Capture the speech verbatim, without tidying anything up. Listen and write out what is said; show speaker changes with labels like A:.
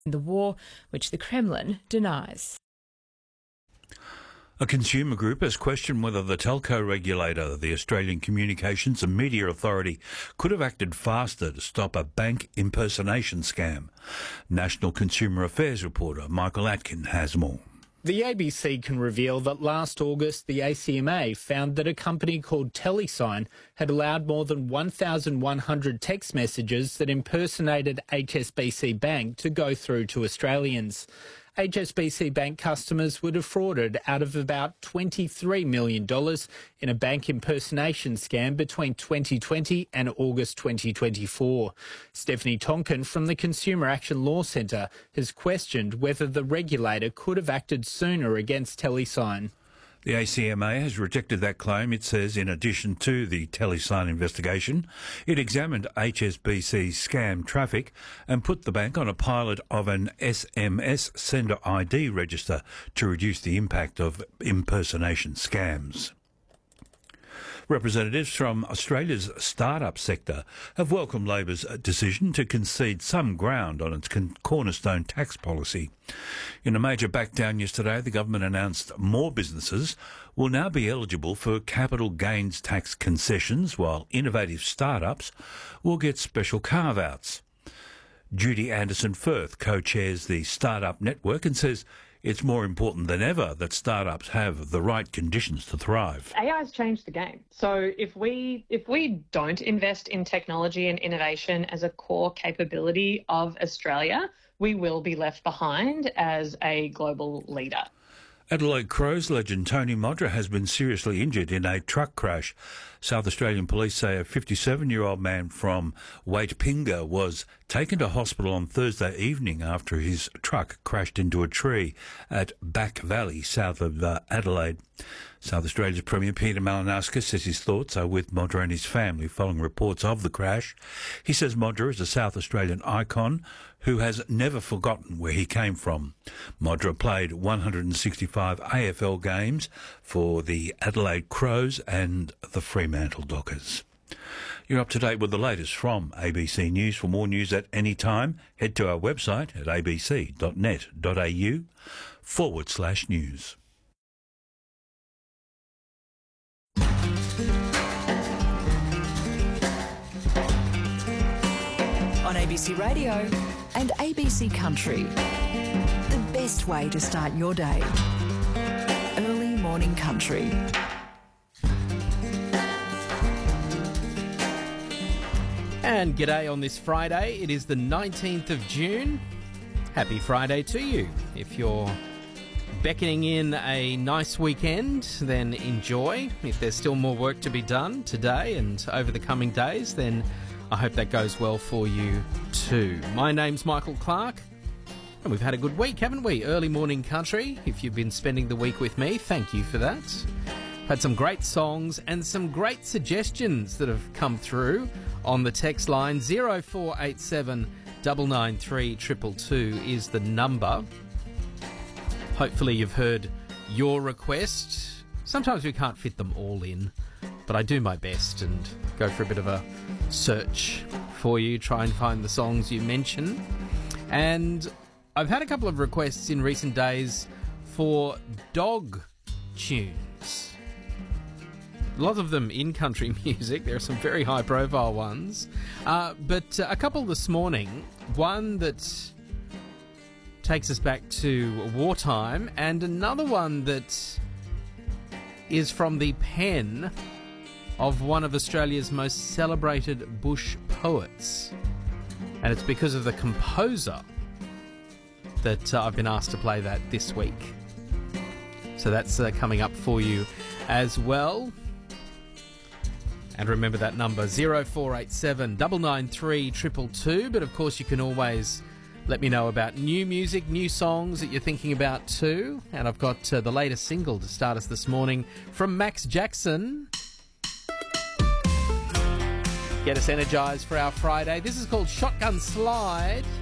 A: the war, which the Kremlin denies.
B: A consumer group has questioned whether the telco regulator, the Australian Communications and Media Authority, could have acted faster to stop a bank impersonation scam. National Consumer Affairs reporter Michael Atkin has more.
C: The A B C can reveal that last August the A C M A found that a company called Telesign had allowed more than one thousand one hundred text messages that impersonated H S B C Bank to go through to Australians. H S B C Bank customers were defrauded out of about twenty-three million dollars in a bank impersonation scam between twenty twenty and August twenty twenty-four. Stephanie Tonkin from the Consumer Action Law Centre has questioned whether the regulator could have acted sooner against Telesign.
B: The A C M A has rejected that claim. It says in addition to the Telesign investigation, it examined H S B C's scam traffic and put the bank on a pilot of an S M S sender I D register to reduce the impact of impersonation scams. Representatives from Australia's startup sector have welcomed Labor's decision to concede some ground on its cornerstone tax policy. In a major backdown yesterday, the government announced more businesses will now be eligible for capital gains tax concessions, while innovative startups will get special carve-outs. Judy Anderson-Firth co-chairs the Startup Network and says it's more important than ever that startups have the right conditions to thrive.
D: A I has changed the game. So if we if we don't invest in technology and innovation as a core capability of Australia, we will be left behind as a global leader.
B: Adelaide Crows legend Tony Modra has been seriously injured in a truck crash. South Australian police say a fifty-seven-year-old man from Waitpinga was taken to hospital on Thursday evening after his truck crashed into a tree at Back Valley, south of uh, Adelaide. South Australia's Premier Peter Malinauskas says his thoughts are with Modra and his family following reports of the crash. He says Modra is a South Australian icon who has never forgotten where he came from. Modra played one hundred sixty-five A F L games for the Adelaide Crows and the Fremantle Dockers. You're up to date with the latest from A B C News. For more news at any time, head to our website at abc.net.au forward slash news.
E: On A B C Radio and A B C Country. The best way to start your day. Early morning country.
F: And g'day on this Friday. It is the nineteenth of June. Happy Friday to you. If you're beckoning in a nice weekend, then enjoy. If there's still more work to be done today and over the coming days, then I hope that goes well for you too. My name's Michael Clark, and we've had a good week, haven't we? Early morning country. If you've been spending the week with me, thank you for that. Had some great songs and some great suggestions that have come through on the text line. zero four eight seven nine nine three two two two is the number. Hopefully you've heard your request. Sometimes we can't fit them all in, but I do my best and go for a bit of a search for you, try and find the songs you mention. And I've had a couple of requests in recent days for dog tunes. A lot of them in country music. There are some very high-profile ones. Uh, but uh, a couple this morning. One that takes us back to wartime, and another one that is from the pen of one of Australia's most celebrated bush poets. And it's because of the composer that uh, I've been asked to play that this week. So that's uh, coming up for you as well. And remember that number, zero four eight seven nine nine three two two two. But of course you can always let me know about new music, new songs that you're thinking about too. And I've got uh, the latest single to start us this morning from Max Jackson. Get us energised for our Friday. This is called Shotgun Slide.